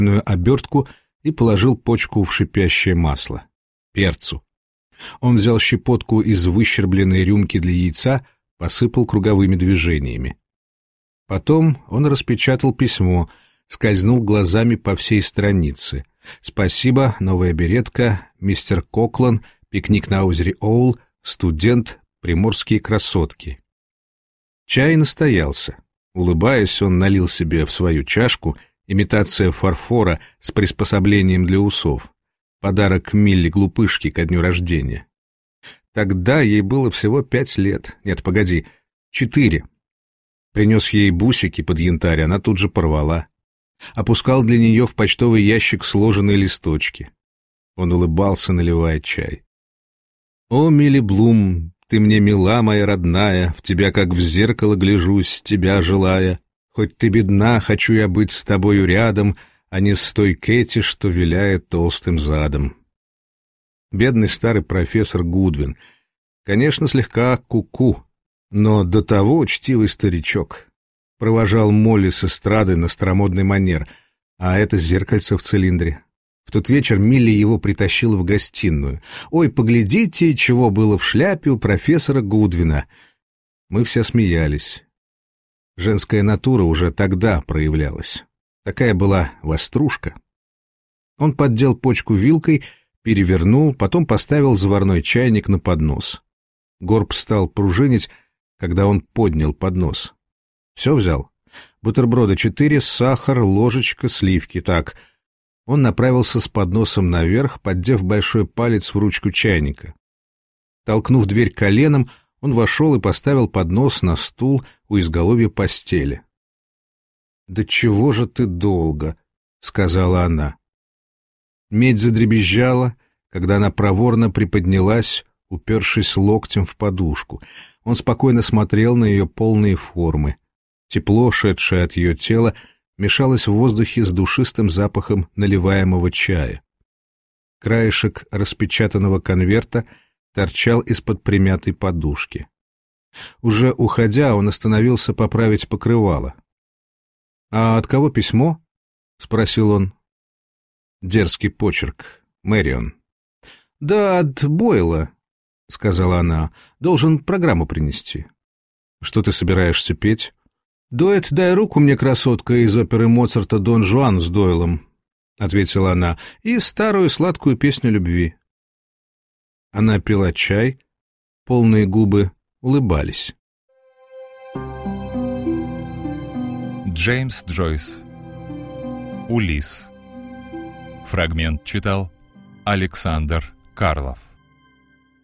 обертку и положил почку в шипящее масло. Перцу. Он взял щепотку из выщербленной рюмки для яйца, посыпал круговыми движениями. Потом он распечатал письмо, скользнул глазами по всей странице. «Спасибо, новая беретка, мистер Коклан, пикник на озере Оул, студент, приморские красотки». Чай настоялся. Улыбаясь, он налил себе в свою чашку, имитация фарфора с приспособлением для усов. Подарок Милли глупышке ко дню рождения. Тогда ей было всего 5 лет. Нет, погоди, 4. Принес ей бусики под янтарь, она тут же порвала. Опускал для нее в почтовый ящик сложенные листочки. Он улыбался, наливая чай. «О, Милли Блум, ты мне мила, моя родная, в тебя как в зеркало гляжусь, тебя желая. Хоть ты бедна, хочу я быть с тобою рядом, а не с той Кэти, что виляет толстым задом». Бедный старый профессор Гудвин. Конечно, слегка куку, но до того учтивый старичок. Провожал Молли с эстрады на старомодный манер, а это зеркальце в цилиндре. В тот вечер Милли его притащила в гостиную. «Ой, поглядите, чего было в шляпе у профессора Гудвина». Мы все смеялись. Женская натура уже тогда проявлялась. Такая была вострушка. Он поддел почку вилкой, перевернул, потом поставил заварной чайник на поднос. Горб стал пружинить, когда он поднял поднос. «Все взял? Бутерброды 4, сахар, ложечка, сливки. Так». Он направился с подносом наверх, поддев большой палец в ручку чайника. Толкнув дверь коленом, он вошел и поставил поднос на стул у изголовья постели. «Да чего же ты долго?» — сказала она. Медь задребезжала, когда она проворно приподнялась, упершись локтем в подушку. Он спокойно смотрел на ее полные формы. Тепло, шедшее от ее тела, мешалось в воздухе с душистым запахом наливаемого чая. Краешек распечатанного конверта торчал из-под примятой подушки. Уже уходя, он остановился поправить покрывало. «А от кого письмо?» — спросил он. Дерзкий почерк. Мэрион. «Да от Бойла», — сказала она. «Должен программу принести». «Что ты собираешься петь?» «Дуэт «Дай руку мне, красотка» из оперы Моцарта «Дон Жуан» с Дойлом», — ответила она, — «и старую сладкую песню любви». Она пила чай, полные губы улыбались. Джеймс Джойс. Улисс. Фрагмент читал Александр Карлов.